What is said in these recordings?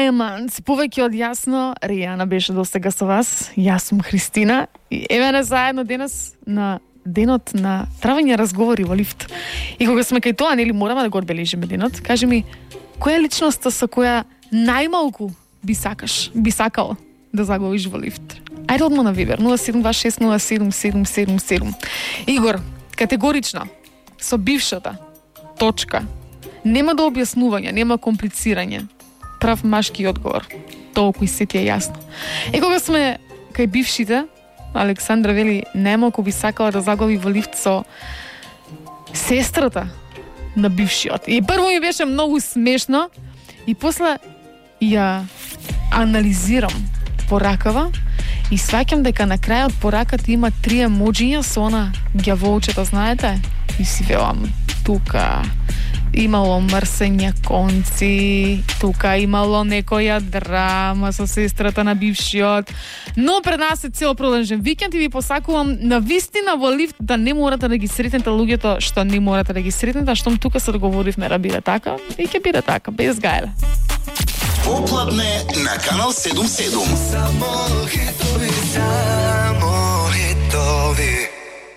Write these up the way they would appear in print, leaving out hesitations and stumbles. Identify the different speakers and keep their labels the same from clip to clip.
Speaker 1: Diamonds, повеќе од јасно. Ријана беше до сега со вас. Јас сум Христина и еве на заедно денес на денот на травење разговори во лифт. И кога сме кај тоа, нели мораме да го одбележиме денот. Кажи ми, која е личноста со која најмалку би сакал да заговиш во лифт? Ајде одма на Вибер 072607777. Игор, категорично со бившата точка. Нема да објаснување, нема комплицирање. Прав машки одговор. Толку и се ти е јасно. И кога сме кај бившите, Александра вели, немалку би сакала да загови во лифт со сестрата на бившиот. И прво ми беше многу смешно и после ја анализирам поракава и сваќам дека на крајот пораката има 3 емоджиња со она ѓаволчето, знаете? И си велам, тука имало мрсење конци, тука имало некоја драма со сестрата на бившиот. Но пред нас е цел продолжен викенд и ви посакувам на вистина во лифт да не морате да ги сретнете луѓето што не морате да ги сретнете, штом тука се договоривме да биде така и ќе биде така, без гајле.
Speaker 2: Попладне на Канал 77.
Speaker 3: Само хитови.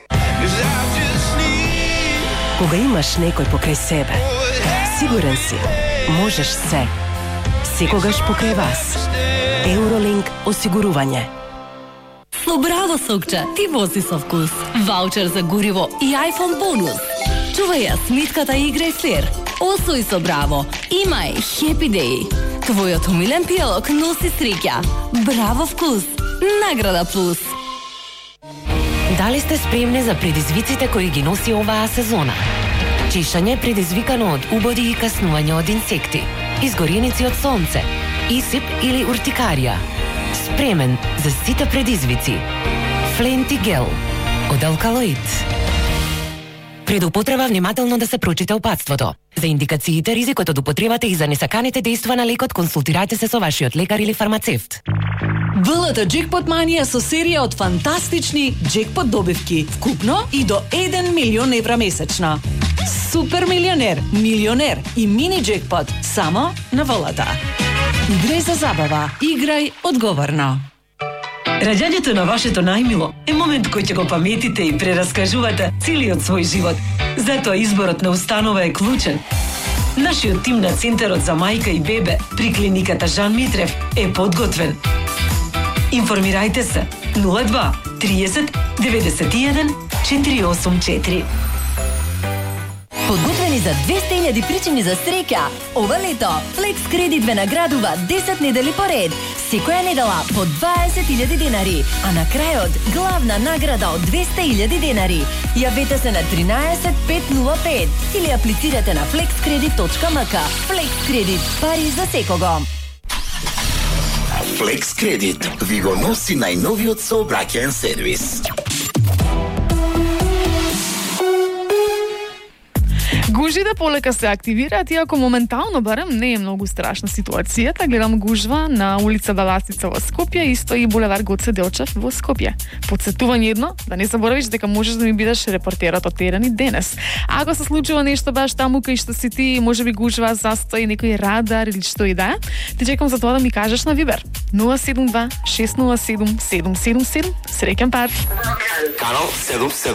Speaker 4: Кога имаш некој покрај себе, сигурен си, можеш се. Секогаш покрај вас. Eurolink осигурување.
Speaker 5: Со Браво Сокча ти вози со вкус. Ваучер за гориво и iPhone бонус. Чувај ја сметката и играј флер. Освој со Браво. Имај Happy Day. Твојот умилен пијалок носи среќа. Браво вкус. Награда плюс.
Speaker 4: Дали сте спремни за предизвиците кои ги носи оваа сезона? Чешање предизвикано од убоди и каснување од инсекти, изгореници од сонце, исип или уртикарија. Спремен за сите предизвици. Фленти гел од алкалоид. Пред употреба внимателно да се прочита упатството. За индикациите, ризикот од употребата и за несаканите дејства на лекот консултирајте се со вашиот лекар или фармацевт.
Speaker 6: ВЛТ Джекпот Манија со серија од фантастични джекпот добивки, вкупно и до 1 милион евра месечно. Супер милионер, милионер и мини джекпот само на ВЛТ. Играј за забава, играј одговорно.
Speaker 7: Раѓањето на вашето најмило е момент кој ќе го паметите и прераскажувате целиот свој живот. Затоа изборот на установа е клучен. Нашиот тим на Центарот за мајка и бебе при клиниката Жан Митрев е подготвен. Информирајте се 02 30 91 484.
Speaker 5: Подготвени за 200.000 причини за среќа. Ова лето Флекс Кредит ве наградува 10 недели поред. Секоја недела по 20.000 денари, а на крајот главна награда од 200.000 денари. Јавете се на 13505 или аплицирате на flexcredit.mk. Флекс Кредит, пари за секого.
Speaker 2: Флекс Кредит ви го носи најновиот сообраќаен сервис.
Speaker 1: Гужите полека се активираат, иако моментално барем не е многу страшна ситуацијата. Гледам гужва на улица Баласица во Скопје, исто и булевар Гоце Делчев во Скопје. Подсетување едно, да не заборавиш дека можеш да ми бидеш репортерот од терен и денес. Ако се случува нешто баш таму кај што си ти, можеби гужва, застои, некој радар или што и да е, ти чекам за тоа да ми кажеш на Вибер 072 607 777. Среќен пат.
Speaker 2: Канал 77.